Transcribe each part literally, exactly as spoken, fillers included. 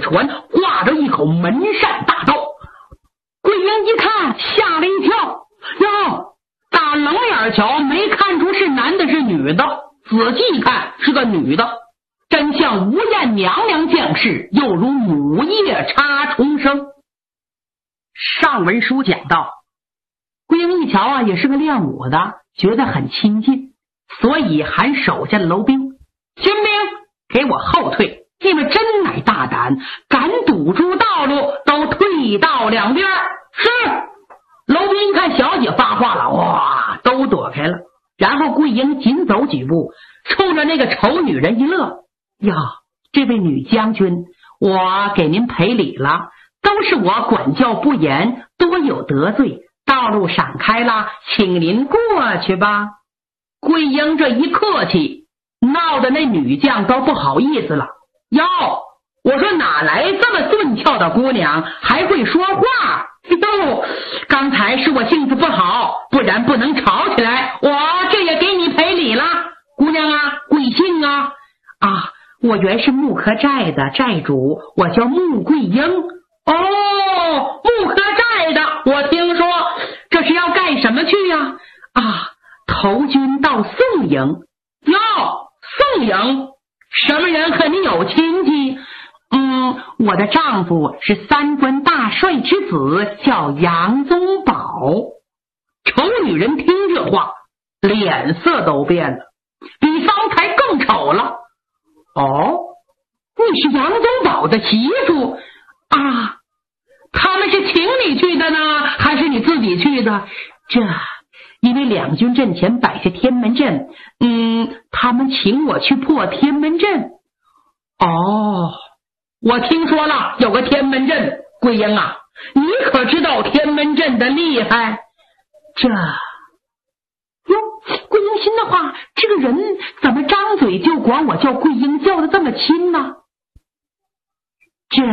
船，挂着一口门扇大刀。桂英一看吓了一跳，哟，打冷眼瞧没看出是男的是女的，仔细一看是个女的，真像吴艳娘娘降世，又如母夜叉重生。上文书讲到，桂英一瞧啊，也是个练武的，觉得很亲近，所以喊手下的楼兵：军兵给我后退，你们真乃大胆，敢堵住道路，都退到两边。是。楼兵一看小姐发话了，哇，都躲开了。然后桂英紧走几步，冲着那个丑女人一乐：呀，这位女将军，我给您赔礼了，都是我管教不严，多有得罪，道路闪开了，请您过去吧。桂英这一客气，闹得那女将都不好意思了。哟，我说哪来这么俊俏的姑娘，还会说话？哟，刚才是我性子不好，不然不能吵起来，我这也给你赔礼了。姑娘啊，贵姓啊？啊，我原是木柯寨的寨主，我叫穆桂英。哦，木柯寨的，我听说这是要干什么去呀？啊，投军到宋营。哟，宋营，什么人和你有亲戚？嗯，我的丈夫是三官大帅之子，叫杨宗保。丑女人听这话，脸色都变了，比方才更丑了。哦，你是杨宗保的媳妇啊？他们是请你去的呢，还是你自己去的？这因为两军阵前摆下天门阵，嗯，他们请我去破天门阵。哦，我听说了，有个天门阵。桂英啊，你可知道天门阵的厉害？这哟，桂英心的话，这个人怎么张嘴就管我叫桂英，叫的这么亲呢？这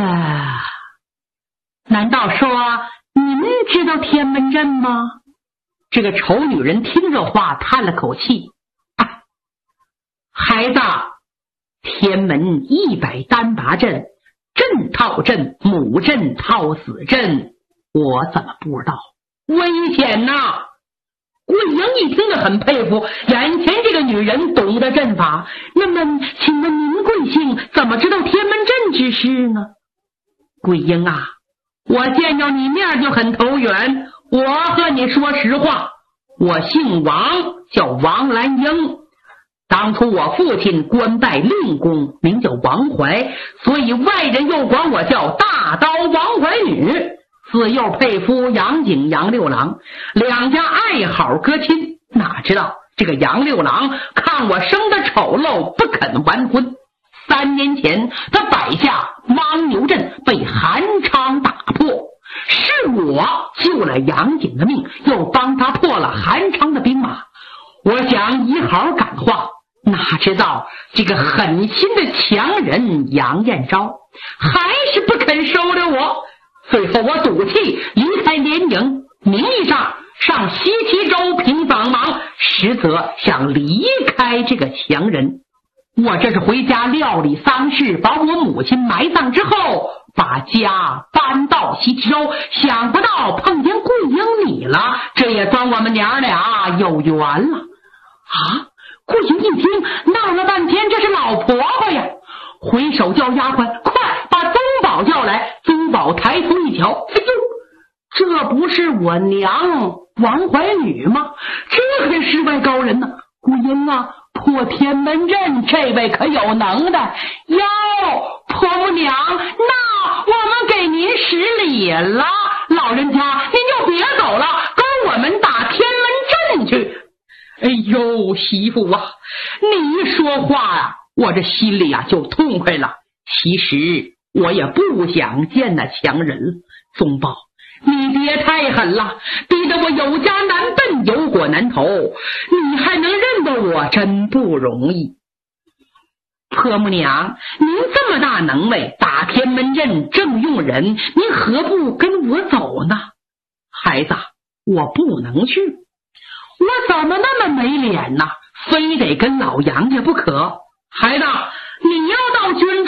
难道说您知道天门阵吗？这个丑女人听这话叹了口气，啊，孩子，天门一百单拔阵，阵套阵，母阵套死阵，我怎么不知道？危险呐！桂英一听着很佩服，眼前这个女人懂得阵法。那么请问您贵姓，怎么知道天门阵之事呢？桂英啊，我见着你面就很投缘，我和你说实话，我姓王，叫王兰英。当初我父亲官拜令公，名叫王怀，所以外人又管我叫大刀王怀女。自幼配夫杨景、杨六郎，两家爱好隔亲。哪知道这个杨六郎看我生得丑陋，不肯完婚。三年前他摆下牦牛阵，被韩昌打破，是我救了杨景的命，又帮他破了韩昌的兵马。我想以好感化，哪知道这个狠心的强人杨彦昭还是不肯收留我。最后我赌气离开连营，名义上上西岐州平访忙，实则想离开这个强人。我这是回家料理丧事，把我母亲埋葬之后，把家搬到西岐州，想不到碰见桂英你了，这也算我们娘俩有缘了。啊！桂英一听，闹了半天，这是老婆婆呀！回手叫丫鬟，快把宗保叫来。宗保抬头一瞧，哎呦，这不是我娘王怀女吗？这可世外高人呢！桂英啊，破天门阵，这位可有能耐哟！婆母娘，那我们给您施礼了，老人家您就别走了，跟我们打天门阵去。哎呦，媳妇啊，你一说话啊，我这心里啊就痛快了。其实我也不想见那强人了。宗保，你别太狠了，逼得我有家难奔，有火难投，你还能认得我，真不容易。婆母娘，您这么大能耐，打天门阵正用人，您何不跟我走呢？孩子，我不能去。我怎么那么没脸呢？非得跟老杨家不可。孩子，你要到军中